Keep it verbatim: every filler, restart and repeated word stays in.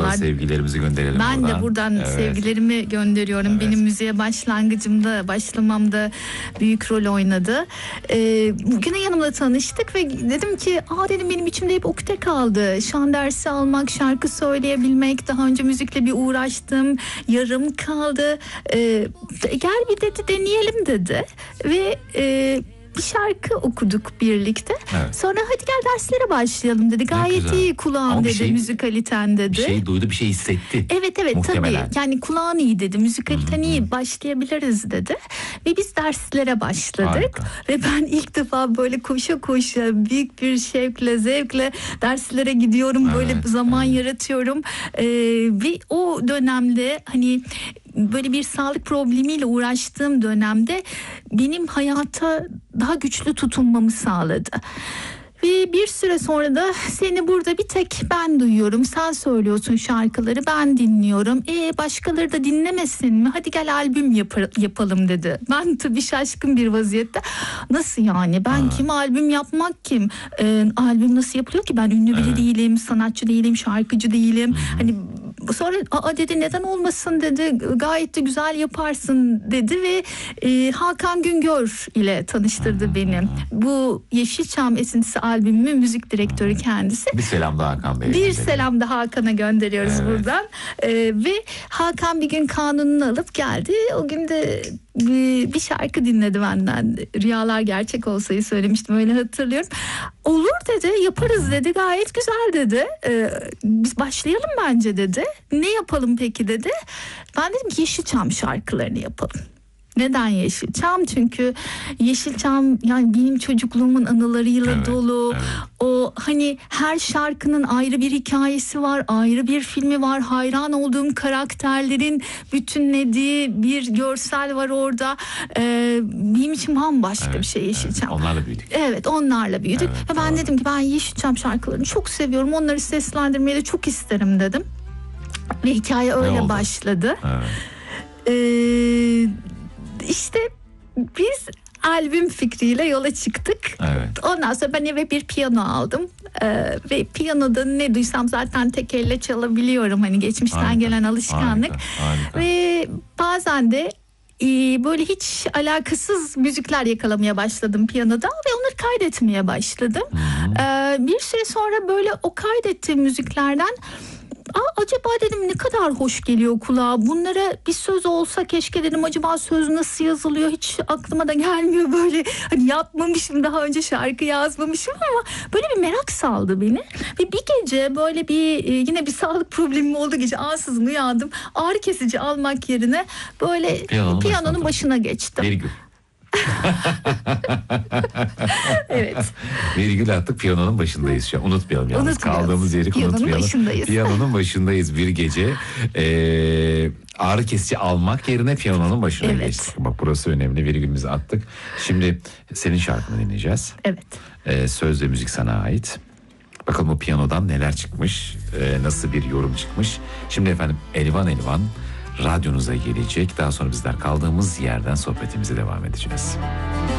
da sevgilerimizi gönderelim ben buradan. de buradan evet. sevgilerimi gönderiyorum. Evet. Benim müziğe başlangıcımda, başlamamda büyük rol oynadı. Ee, bugün yanımda tanıştık ve dedim ki, aa dedim benim içimde hep ukde kaldı. Şan dersi almak, şarkı söyleyebilmek, daha önce müzikle bir uğraştım, yarım kaldı. Ee, gel bir dedi deneyelim dedi ve e, bir şarkı okuduk birlikte. Evet. Sonra hadi gel derslere başlayalım dedi. Gayet iyi kulağın dedi, şey, müzikaliten dedi. Bir şey duydu, bir şey hissetti. Evet evet muhtemelen. Tabii. Yani kulağın iyi dedi, müzikaliten iyi, başlayabiliriz dedi. Ve biz derslere başladık. Harika. Ve ben ilk defa böyle koşa koşa büyük bir şevkle, zevkle derslere gidiyorum. Evet. Böyle zaman evet. yaratıyorum. Ee, ve o dönemde hani böyle bir sağlık problemiyle uğraştığım dönemde benim hayata daha güçlü tutunmamı sağladı. Ve bir süre sonra da seni burada bir tek ben duyuyorum. Sen söylüyorsun şarkıları, ben dinliyorum. E başkaları da dinlemesin mi? Hadi gel albüm yap- yapalım dedi. Ben tabii şaşkın bir vaziyette. Nasıl yani? Ben ha. kim? Albüm yapmak kim? Ee, albüm nasıl yapılıyor ki? Ben ünlü biri evet. değilim, sanatçı değilim, şarkıcı değilim. Hı-hı. Hani sonra aa dedi neden olmasın dedi. Gayet de güzel yaparsın dedi ve e, Hakan Güngör ile tanıştırdı Hı-hı. beni. Bu Yeşilçam Esintisi albümümün müzik direktörü kendisi. Bir selam da Hakan Bey'e. Bir selam da Hakan'a gönderiyoruz evet. buradan. Ee, ve Hakan bir gün kanununu alıp geldi. O gün de bir, bir şarkı dinledi benden. Rüyalar gerçek olsayı söylemiştim, öyle hatırlıyorum. Olur dedi, yaparız dedi, gayet güzel dedi. Ee, biz başlayalım bence dedi. Ne yapalım peki dedi. Ben dedim ki Yeşilçam şarkılarını yapalım. Neden Yeşilçam? Çünkü Yeşilçam yani benim çocukluğumun anılarıyla evet, dolu. Evet. O hani her şarkının ayrı bir hikayesi var, ayrı bir filmi var. Hayran olduğum karakterlerin bütünlediği bir görsel var orada. Ee, benim için bambaşka evet, bir şey Yeşilçam. Evet, onlarla büyüdük. Evet, onlarla büyüdük. Evet, Ve ben doğru. dedim ki ben Yeşilçam şarkılarını çok seviyorum. Onları seslendirmeyi de çok isterim dedim. Ve hikaye öyle başladı. Evet. Ee, İşte biz albüm fikriyle yola çıktık. Evet. Ondan sonra ben eve bir piyano aldım. Ee, ve piyanoda ne duysam zaten tek elle çalabiliyorum. Hani geçmişten harika, gelen alışkanlık. Harika, harika. Ve bazen de e, böyle hiç alakasız müzikler yakalamaya başladım piyanoda ve onları kaydetmeye başladım. Ee, bir süre sonra böyle o kaydettiğim müziklerden Aa, acaba dedim ne kadar hoş geliyor kulağa. Bunlara bir söz olsa keşke dedim, acaba söz nasıl yazılıyor hiç aklıma da gelmiyor böyle. Hani yapmamışım daha önce, şarkı yazmamışım ama böyle bir merak saldı beni. Ve bir gece böyle bir yine bir sağlık problemim oldu, gece ansızın uyandım. Ağrı kesici almak yerine böyle piyanonun, piyanonun başına geçtim. Virgül. Evet. Virgül attık, piyanonun başındayız şu an. Unutmayalım yalnız. Unutmayalım. Kaldığımız yeri piyanonun unutmayalım. Başındayız. Piyanonun başındayız bir gece. Ee, ağrı kesici almak yerine piyanonun başına evet. geçtik. Bak burası önemli, virgülümüzü attık. Şimdi senin şarkını dinleyeceğiz. Evet. Ee, söz ve müzik sana ait. Bakalım o piyanodan neler çıkmış, ee, nasıl bir yorum çıkmış. Şimdi efendim Elvan Elvan radyonuza gelecek. Daha sonra bizler kaldığımız yerden sohbetimize devam edeceğiz.